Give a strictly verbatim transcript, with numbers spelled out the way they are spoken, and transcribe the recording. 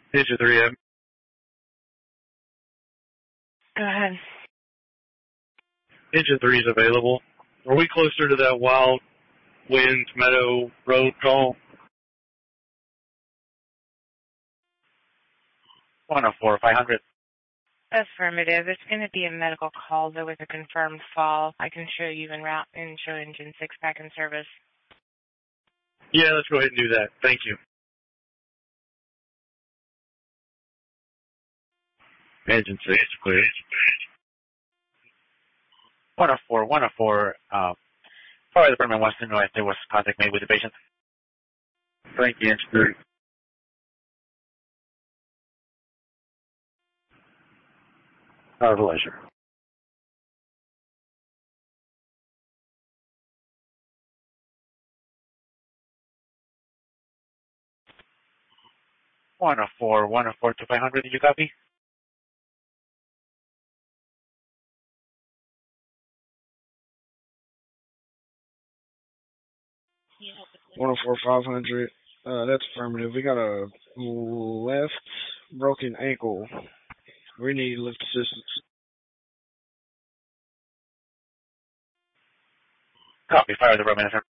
Ninja three M. Go ahead. Ninja three is available. Are we closer to that Wild Winds Meadow Road call? one oh four, five hundred. Affirmative. It's going to be a medical call, though, with a confirmed fall. I can show you en route and show engine six back in service. Yeah, let's go ahead and do that. Thank you. Engine six, please. one oh four, one oh four. Uh, fire department wants to know if there was contact made with the patient. Thank you, Engine three. Our pleasure. one oh four, one oh four to five hundred, did you copy? one oh four, five hundred. Uh, that's affirmative. We got a left broken ankle. We need lift assistance. Copy, fire department.